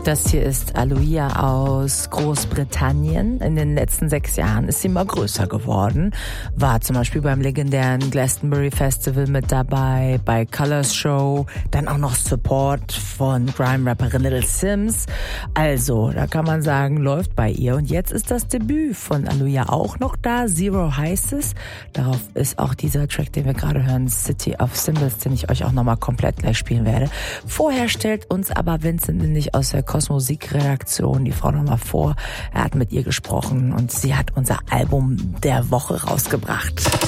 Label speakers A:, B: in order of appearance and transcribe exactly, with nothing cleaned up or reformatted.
A: Das hier ist Aloia aus Großbritannien. In den letzten sechs Jahren ist sie mal größer geworden. War zum Beispiel beim legendären Glastonbury Festival mit dabei, bei Colors Show, dann auch noch Support von Grime-Rapperin Little Simz. Also, da kann man sagen, läuft bei ihr. Und jetzt ist das Debüt von Aloia auch noch da. Zero heißt es. Darauf ist auch dieser Track, den wir gerade hören, City of Symbols, den ich euch auch nochmal komplett gleich spielen werde. Vorher stellt uns aber Vincent nicht aus der Kosmos-Musikredaktion die Frau nochmal vor. Er hat mit ihr gesprochen und sie hat unser Album der Woche rausgebracht.